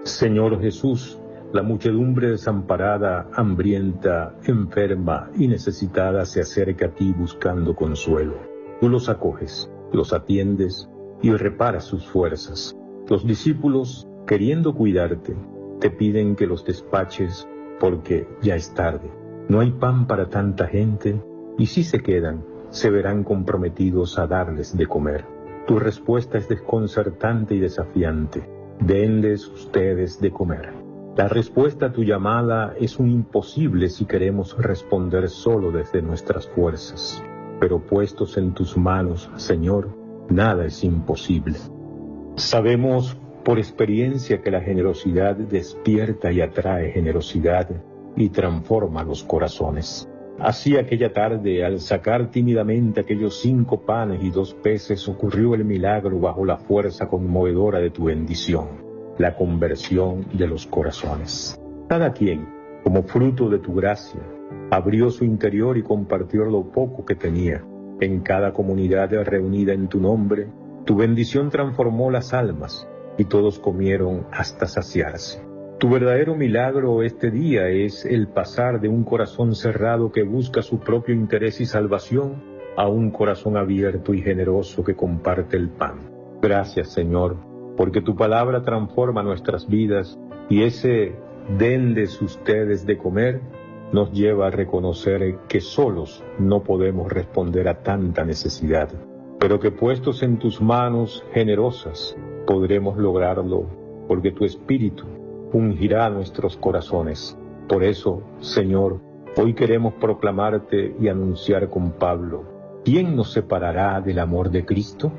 Señor Jesús, la muchedumbre desamparada, hambrienta, enferma y necesitada se acerca a ti buscando consuelo. Tú los acoges, los atiendes y reparas sus fuerzas. Los discípulos, queriendo cuidarte, te piden que los despaches porque ya es tarde. No hay pan para tanta gente y si se quedan, se verán comprometidos a darles de comer. Tu respuesta es desconcertante y desafiante. Denles ustedes de comer. La respuesta a tu llamada es un imposible si queremos responder solo desde nuestras fuerzas. Pero puestos en tus manos, Señor, nada es imposible. Sabemos por experiencia que la generosidad despierta y atrae generosidad y transforma los corazones. Así aquella tarde, al sacar tímidamente aquellos 5 panes y 2 peces, ocurrió el milagro bajo la fuerza conmovedora de tu bendición, la conversión de los corazones. Cada quien, como fruto de tu gracia, abrió su interior y compartió lo poco que tenía. En cada comunidad reunida en tu nombre, tu bendición transformó las almas y todos comieron hasta saciarse. Tu verdadero milagro este día es el pasar de un corazón cerrado que busca su propio interés y salvación a un corazón abierto y generoso que comparte el pan. Gracias, Señor, porque tu palabra transforma nuestras vidas y ese denles ustedes de comer nos lleva a reconocer que solos no podemos responder a tanta necesidad, pero que puestos en tus manos generosas podremos lograrlo porque tu Espíritu ungirá nuestros corazones. Por eso, Señor, hoy queremos proclamarte y anunciar con Pablo: ¿quién nos separará del amor de Cristo?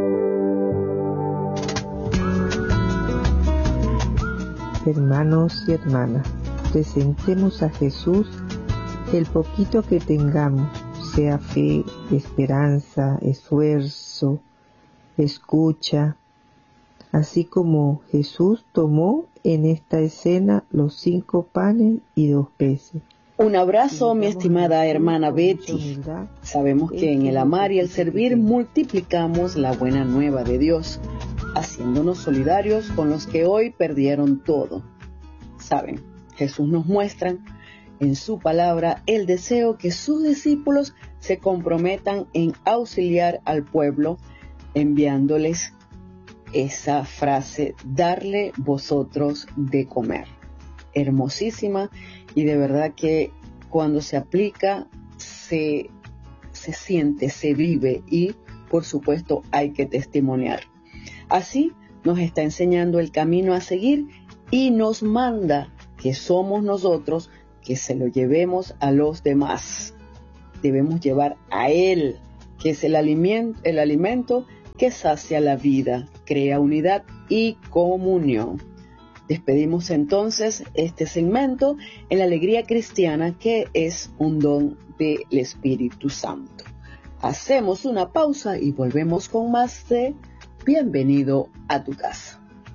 Hermanos y hermanas, presentemos a Jesús el poquito que tengamos, sea fe, esperanza, esfuerzo, escucha, así como Jesús tomó en esta escena los 5 panes y 2 peces. Un abrazo, mi estimada hermana Betty. Sabemos que en el amar y el servir multiplicamos la buena nueva de Dios, haciéndonos solidarios con los que hoy perdieron todo. Saben, Jesús nos muestra en su palabra el deseo que sus discípulos se comprometan en auxiliar al pueblo, enviándoles esa frase: darle vosotros de comer. Hermosísima, y de verdad que cuando se aplica se siente, se vive, y por supuesto hay que testimoniar. Así nos está enseñando el camino a seguir y nos manda que somos nosotros que se lo llevemos a los demás. Debemos llevar a Él, que es el alimento que sacia la vida, crea unidad y comunión. Despedimos entonces este segmento en la alegría cristiana, que es un don del Espíritu Santo. Hacemos una pausa y volvemos con más de Bienvenido a tu casa.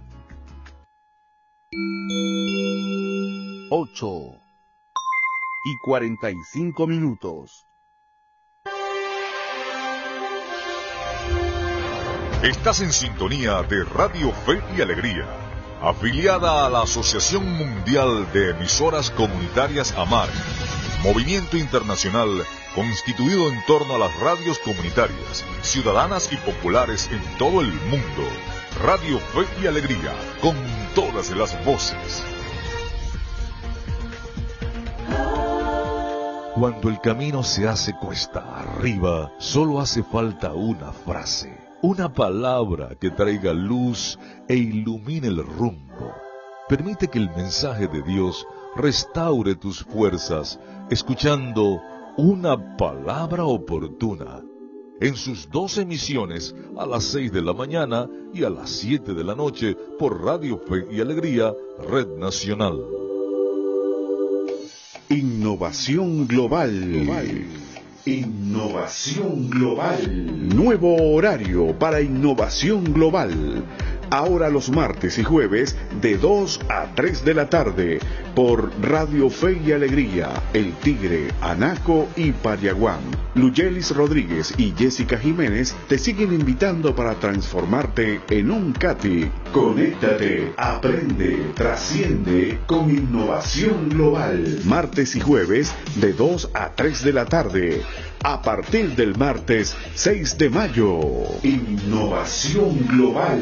8:45. Estás en sintonía de Radio Fe y Alegría, afiliada a la Asociación Mundial de Emisoras Comunitarias AMAR, movimiento internacional constituido en torno a las radios comunitarias, ciudadanas y populares en todo el mundo. Radio Fe y Alegría, con todas las voces. Cuando el camino se hace cuesta arriba, solo hace falta una frase, una palabra que traiga luz e ilumine el rumbo. Permite que el mensaje de Dios restaure tus fuerzas, escuchando Una Palabra Oportuna, en sus 2 emisiones, a las 6 de la mañana y a las 7 de la noche, por Radio Fe y Alegría, Red Nacional. Innovación global. Innovación global. Nuevo horario para Innovación Global. Ahora los martes y jueves de 2 a 3 de la tarde por Radio Fe y Alegría, El Tigre, Anaco y Payaguán. Luyelis Rodríguez y Jessica Jiménez te siguen invitando para transformarte en un Katy Conéctate, aprende, trasciende con Innovación Global. Martes y jueves de 2 a 3 de la tarde. A partir del martes 6 de mayo. Innovación Global.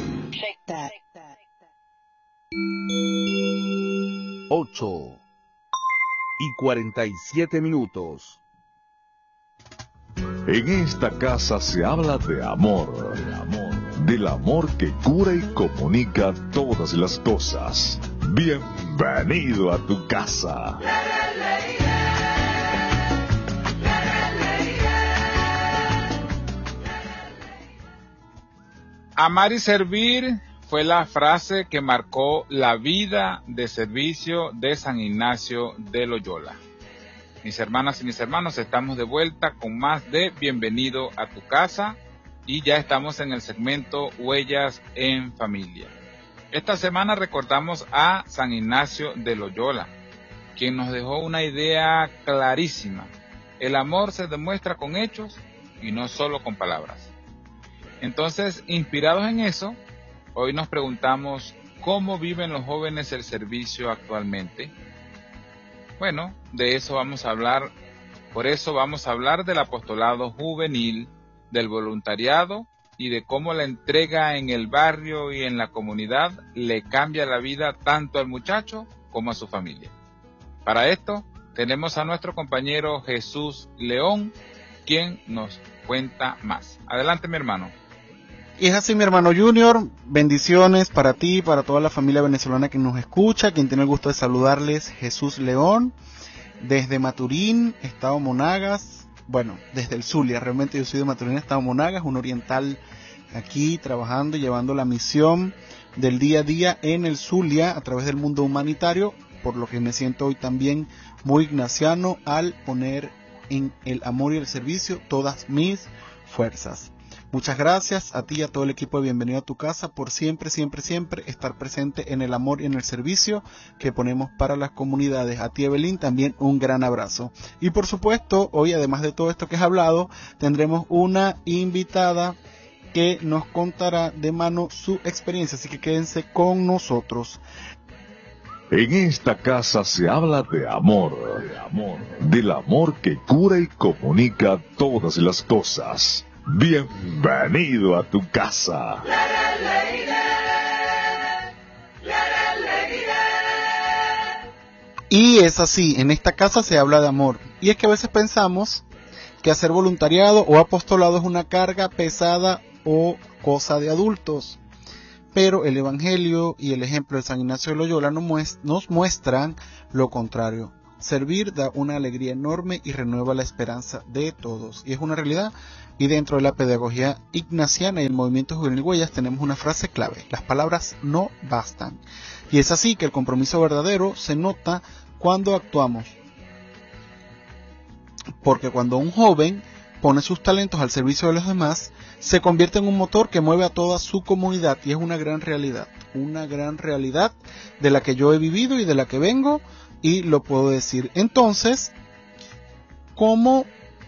8:47. En esta casa se habla de amor, del amor que cura y comunica todas las cosas. Bienvenido a tu casa. Amar y servir fue la frase que marcó la vida de servicio de San Ignacio de Loyola. Mis hermanas y mis hermanos, estamos de vuelta con más de Bienvenido a tu casa y ya estamos en el segmento Huellas en Familia. Esta semana recordamos a San Ignacio de Loyola, quien nos dejó una idea clarísima. El amor se demuestra con hechos y no solo con palabras. Entonces, inspirados en eso, hoy nos preguntamos ¿cómo viven los jóvenes el servicio actualmente? Bueno, de eso vamos a hablar. Por eso vamos a hablar del apostolado juvenil, del voluntariado y de cómo la entrega en el barrio y en la comunidad le cambia la vida tanto al muchacho como a su familia. Para esto tenemos a nuestro compañero Jesús León, quien nos cuenta más. Adelante, mi hermano. Y es así, mi hermano Junior, bendiciones para ti, para toda la familia venezolana que nos escucha, quien tiene el gusto de saludarles, Jesús León, desde Maturín, Estado Monagas, bueno, desde el Zulia, realmente yo soy de Maturín, Estado Monagas, un oriental aquí trabajando y llevando la misión del día a día en el Zulia a través del mundo humanitario, por lo que me siento hoy también muy ignaciano al poner en el amor y el servicio todas mis fuerzas. Muchas gracias a ti y a todo el equipo de Bienvenido a tu casa por siempre estar presente en el amor y en el servicio que ponemos para las comunidades. A ti, Evelyn, también un gran abrazo. Y por supuesto, hoy, además de todo esto que has hablado, tendremos una invitada que nos contará de mano su experiencia, así que quédense con nosotros. En esta casa se habla de amor, del amor que cura y comunica todas las cosas. Bienvenido a tu casa. Y es así, en esta casa se habla de amor. Y es que a veces pensamos que hacer voluntariado o apostolado es una carga pesada o cosa de adultos. Pero el Evangelio y el ejemplo de San Ignacio de Loyola nos muestran lo contrario. Servir da una alegría enorme y renueva la esperanza de todos. Y es una realidad. Y dentro de la pedagogía ignaciana y el movimiento juvenil Huellas tenemos una frase clave: las palabras no bastan. Y es así que el compromiso verdadero se nota cuando actuamos. Porque cuando un joven pone sus talentos al servicio de los demás, se convierte en un motor que mueve a toda su comunidad. Y es una gran realidad de la que yo he vivido y de la que vengo, y lo puedo decir. Entonces, ¿cómo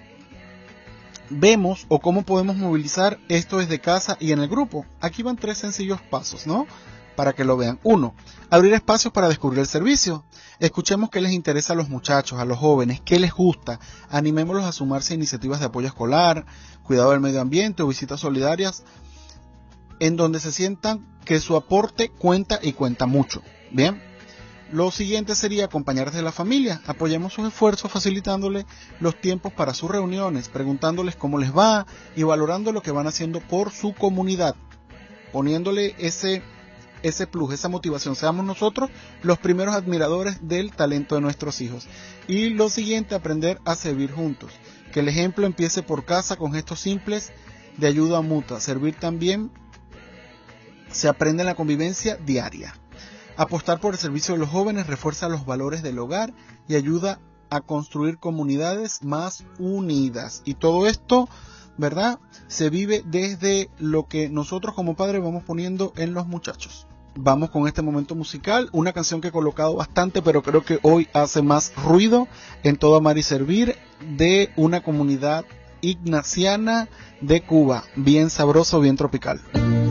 vemos o cómo podemos movilizar esto desde casa y en el grupo? Aquí van 3 sencillos pasos, ¿no? Para que lo vean. 1. Abrir espacios para descubrir el servicio. Escuchemos qué les interesa a los muchachos, a los jóvenes, qué les gusta. Animémoslos a sumarse a iniciativas de apoyo escolar, cuidado del medio ambiente o visitas solidarias, en donde se sientan que su aporte cuenta y cuenta mucho. Bien. Lo siguiente sería acompañar desde la familia. Apoyemos sus esfuerzos facilitándole los tiempos para sus reuniones, preguntándoles cómo les va y valorando lo que van haciendo por su comunidad, poniéndole ese plus, esa motivación. Seamos nosotros los primeros admiradores del talento de nuestros hijos. Y lo siguiente, aprender a servir juntos. Que el ejemplo empiece por casa con gestos simples de ayuda mutua. Servir también se aprende en la convivencia diaria. Apostar por el servicio de los jóvenes refuerza los valores del hogar y ayuda a construir comunidades más unidas. Y todo esto, ¿verdad?, se vive desde lo que nosotros como padres vamos poniendo en los muchachos. Vamos con este momento musical, una canción que he colocado bastante, pero creo que hoy hace más ruido en todo Amar y Servir, de una comunidad ignaciana de Cuba, bien sabroso, bien tropical.